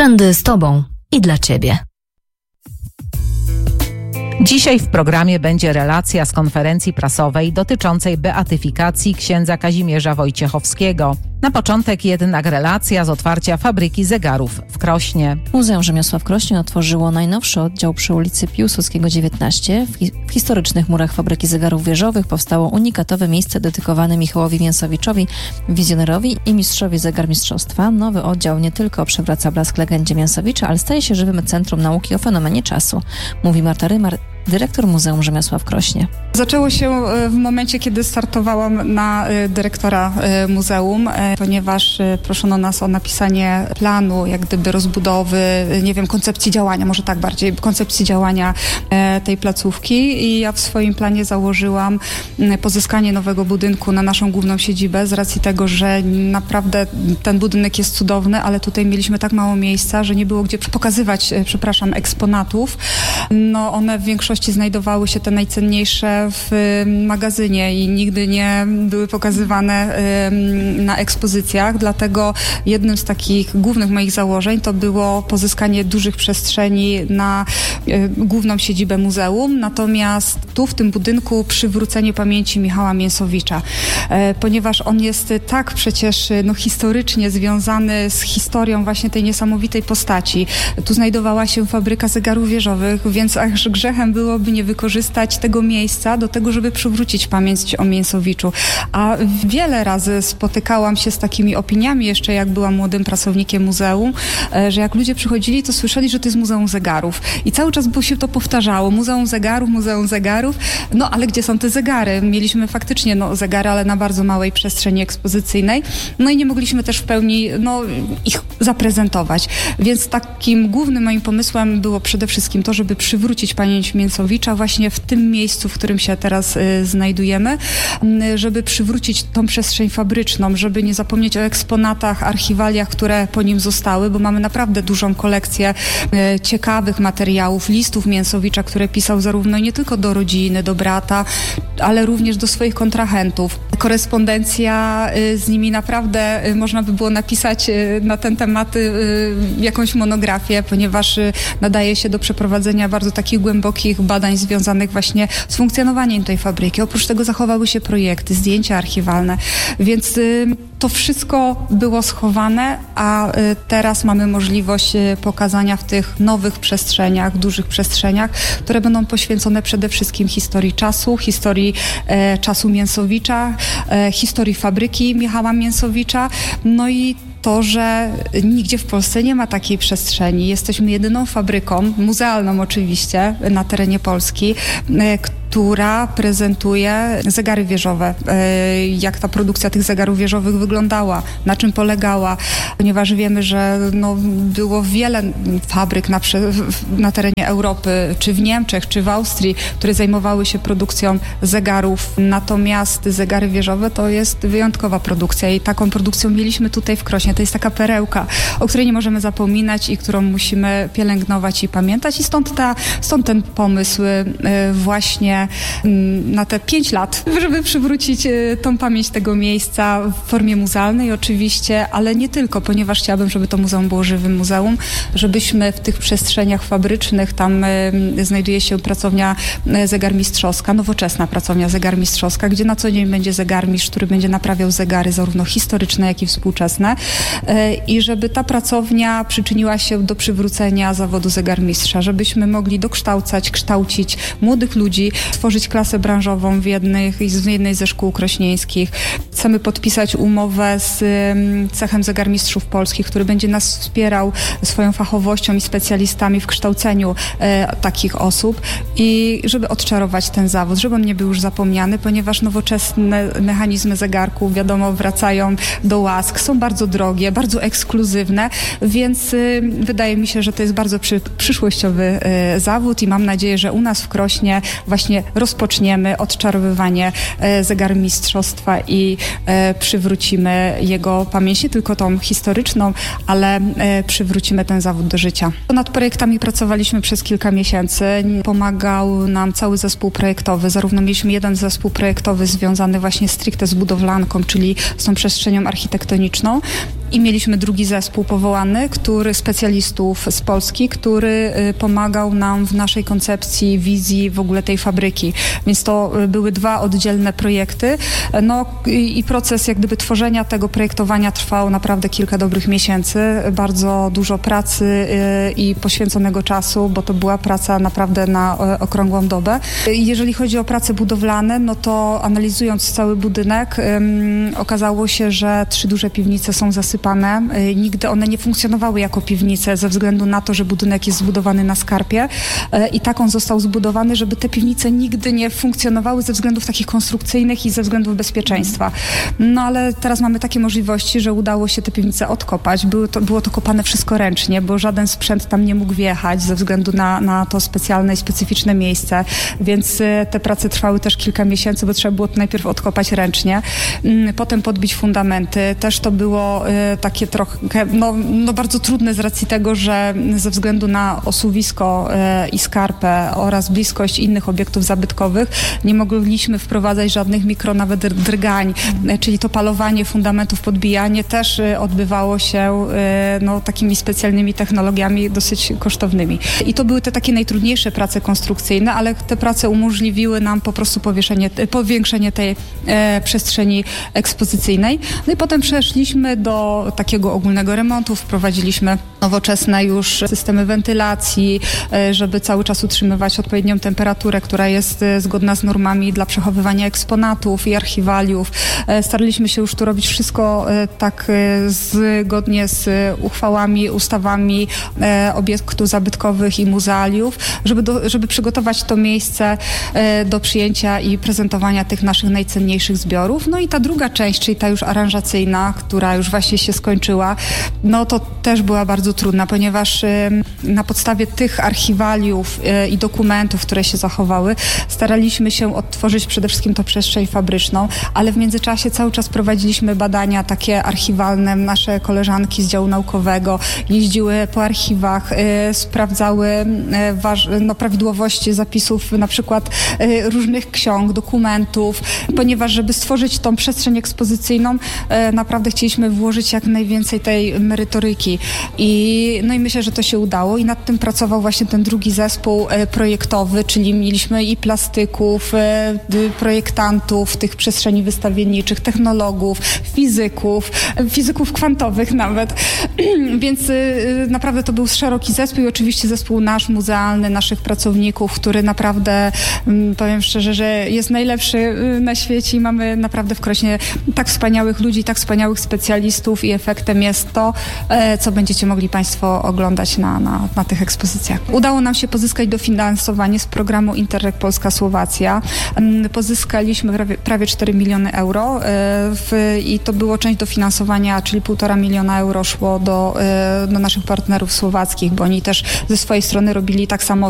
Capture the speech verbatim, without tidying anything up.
Trendy z Tobą i dla Ciebie. Dzisiaj w programie będzie relacja z konferencji prasowej dotyczącej beatyfikacji księdza Kazimierza Wojciechowskiego. Na początek jednak relacja z otwarcia fabryki zegarów w Krośnie. Muzeum Rzemiosła w Krośnie otworzyło najnowszy oddział przy ulicy Piłsudskiego dziewiętnaście. W, hi- w historycznych murach fabryki zegarów wieżowych powstało unikatowe miejsce dedykowane Michałowi Mięsowiczowi, wizjonerowi i mistrzowi zegarmistrzostwa. Nowy oddział nie tylko przywraca blask legendzie Mięsowicza, ale staje się żywym centrum nauki o fenomenie czasu, mówi Marta Rymar, dyrektor Muzeum Rzemiosła w Krośnie. Zaczęło się w momencie, kiedy startowałam na dyrektora muzeum, ponieważ proszono nas o napisanie planu, jak gdyby rozbudowy, nie wiem, koncepcji działania, może tak bardziej, koncepcji działania tej placówki i ja w swoim planie założyłam pozyskanie nowego budynku na naszą główną siedzibę z racji tego, że naprawdę ten budynek jest cudowny, ale tutaj mieliśmy tak mało miejsca, że nie było gdzie pokazywać, przepraszam, eksponatów. No one w większości znajdowały się te najcenniejsze w magazynie i nigdy nie były pokazywane na ekspozycjach, dlatego jednym z takich głównych moich założeń to było pozyskanie dużych przestrzeni na główną siedzibę muzeum, natomiast tu w tym budynku przywrócenie pamięci Michała Mięsowicza, ponieważ on jest tak przecież no, historycznie związany z historią właśnie tej niesamowitej postaci. Tu znajdowała się fabryka zegarów wieżowych, więc aż grzechem byłoby nie wykorzystać tego miejsca do tego, żeby przywrócić pamięć o Mięsowiczu. A wiele razy spotykałam się z takimi opiniami, jeszcze jak byłam młodym pracownikiem muzeum, że jak ludzie przychodzili, to słyszeli, że to jest Muzeum Zegarów. I cały czas było się to powtarzało. Muzeum Zegarów, Muzeum Zegarów. No ale gdzie są te zegary? Mieliśmy faktycznie no, zegary, ale na bardzo małej przestrzeni ekspozycyjnej. No i nie mogliśmy też w pełni no, ich zaprezentować. Więc takim głównym moim pomysłem było przede wszystkim to, żeby przywrócić pamięć Mięsowicza właśnie w tym miejscu, w którym się teraz y, znajdujemy, y, żeby przywrócić tą przestrzeń fabryczną, żeby nie zapomnieć o eksponatach, archiwaliach, które po nim zostały, bo mamy naprawdę dużą kolekcję y, ciekawych materiałów, listów Mięsowicza, które pisał zarówno nie tylko do rodziny, do brata, ale również do swoich kontrahentów. Korespondencja y, z nimi naprawdę y, można by było napisać y, na ten temat y, jakąś monografię, ponieważ y, nadaje się do przeprowadzenia bardzo takich głębokich badań związanych właśnie z funkcjonowaniem tej fabryki. Oprócz tego zachowały się projekty, zdjęcia archiwalne, więc y, to wszystko było schowane, a y, teraz mamy możliwość y, pokazania w tych nowych przestrzeniach, dużych przestrzeniach, które będą poświęcone przede wszystkim historii czasu, historii e, czasu Mięsowicza, e, historii fabryki Michała Mięsowicza, no i to, że nigdzie w Polsce nie ma takiej przestrzeni. Jesteśmy jedyną fabryką, muzealną oczywiście, na terenie Polski, która prezentuje zegary wieżowe. Jak ta produkcja tych zegarów wieżowych wyglądała, na czym polegała, ponieważ wiemy, że no, było wiele fabryk na, na terenie Europy, czy w Niemczech, czy w Austrii, które zajmowały się produkcją zegarów. Natomiast zegary wieżowe to jest wyjątkowa produkcja i taką produkcję mieliśmy tutaj w Krośnie. To jest taka perełka, o której nie możemy zapominać i którą musimy pielęgnować i pamiętać. I stąd, ta, stąd ten pomysł właśnie na te pięć lat, żeby przywrócić tą pamięć tego miejsca w formie muzealnej oczywiście, ale nie tylko, ponieważ chciałabym, żeby to muzeum było żywym muzeum, żebyśmy w tych przestrzeniach fabrycznych, tam znajduje się pracownia zegarmistrzowska, nowoczesna pracownia zegarmistrzowska, gdzie na co dzień będzie zegarmistrz, który będzie naprawiał zegary zarówno historyczne, jak i współczesne i żeby ta pracownia przyczyniła się do przywrócenia zawodu zegarmistrza, żebyśmy mogli dokształcać, kształcić młodych ludzi, tworzyć klasę branżową w, jednych, w jednej ze szkół krośnieńskich. Chcemy podpisać umowę z Cechem Zegarmistrzów Polskich, który będzie nas wspierał swoją fachowością i specjalistami w kształceniu e, takich osób i żeby odczarować ten zawód, żeby on nie był już zapomniany, ponieważ nowoczesne mechanizmy zegarków, wiadomo, wracają do łask, są bardzo drogie, bardzo ekskluzywne, więc y, wydaje mi się, że to jest bardzo przy, przyszłościowy y, zawód i mam nadzieję, że u nas w Krośnie właśnie rozpoczniemy odczarowywanie e, zegarmistrzostwa i e, przywrócimy jego pamięć, nie tylko tą historyczną, ale e, przywrócimy ten zawód do życia. Nad projektami pracowaliśmy przez kilka miesięcy. Pomagał nam cały zespół projektowy. Zarówno mieliśmy jeden zespół projektowy związany właśnie stricte z budowlanką, czyli z tą przestrzenią architektoniczną, I mieliśmy drugi zespół powołany, który specjalistów z Polski, który pomagał nam w naszej koncepcji, wizji w ogóle tej fabryki. Więc to były dwa oddzielne projekty. No i, i proces jak gdyby tworzenia tego projektowania trwał naprawdę kilka dobrych miesięcy. Bardzo dużo pracy i poświęconego czasu, bo to była praca naprawdę na okrągłą dobę. Jeżeli chodzi o prace budowlane, no to analizując cały budynek, um, okazało się, że trzy duże piwnice są zasypane. Nigdy one nie funkcjonowały jako piwnice ze względu na to, że budynek jest zbudowany na skarpie i tak on został zbudowany, żeby te piwnice nigdy nie funkcjonowały ze względów takich konstrukcyjnych i ze względów bezpieczeństwa. No ale teraz mamy takie możliwości, że udało się te piwnice odkopać. Było to, było to kopane wszystko ręcznie, bo żaden sprzęt tam nie mógł wjechać ze względu na, na to specjalne i specyficzne miejsce, więc te prace trwały też kilka miesięcy, bo trzeba było to najpierw odkopać ręcznie, potem podbić fundamenty. Też to było takie trochę, no, no bardzo trudne z racji tego, że ze względu na osuwisko i skarpę oraz bliskość innych obiektów zabytkowych nie mogliśmy wprowadzać żadnych mikro nawet drgań, czyli to palowanie fundamentów, podbijanie też odbywało się no, takimi specjalnymi technologiami dosyć kosztownymi. I to były te takie najtrudniejsze prace konstrukcyjne, ale te prace umożliwiły nam po prostu powiększenie, powiększenie tej e, przestrzeni ekspozycyjnej. No i potem przeszliśmy do takiego ogólnego remontu, wprowadziliśmy nowoczesne już systemy wentylacji, e, żeby cały czas utrzymywać odpowiednią temperaturę, która jest e, zgodna z normami dla przechowywania eksponatów i archiwaliów. E, staraliśmy się już tu robić wszystko e, tak e, zgodnie z uchwałami, ustawami e, obiektów zabytkowych i muzealiów, żeby, do, żeby przygotować to miejsce e, do przyjęcia i prezentowania tych naszych najcenniejszych zbiorów. No i ta druga część, czyli ta już aranżacyjna, która już właśnie się skończyła, no to też była bardzo trudna, ponieważ e, na podstawie tych archiwaliów e, i dokumentów, które się zachowały, staraliśmy się odtworzyć przede wszystkim tą przestrzeń fabryczną, ale w międzyczasie cały czas prowadziliśmy badania takie archiwalne. Nasze koleżanki z działu naukowego jeździły po archiwach, e, sprawdzały e, waż, no, prawidłowość zapisów na przykład e, różnych ksiąg, dokumentów, ponieważ żeby stworzyć tą przestrzeń ekspozycyjną, e, naprawdę chcieliśmy włożyć jak najwięcej tej merytoryki. I, no i myślę, że to się udało i nad tym pracował właśnie ten drugi zespół e, projektowy, czyli mieliśmy i plastyków, e, projektantów tych przestrzeni wystawienniczych, technologów, fizyków, e, fizyków kwantowych nawet. Więc e, naprawdę to był szeroki zespół i oczywiście zespół nasz, muzealny, naszych pracowników, który naprawdę, m, powiem szczerze, że jest najlepszy y, na świecie i mamy naprawdę w Krośnie tak wspaniałych ludzi, tak wspaniałych specjalistów i efektem jest to, e, co będziecie mogli Państwo oglądać na, na, na tych ekspozycjach. Udało nam się pozyskać dofinansowanie z programu Interreg Polska-Słowacja. M, pozyskaliśmy prawie, prawie cztery miliony euro e, w, i to było część dofinansowania, czyli półtora miliona euro szło do, e, do naszych partnerów słowackich, bo oni też ze swojej strony robili tak samo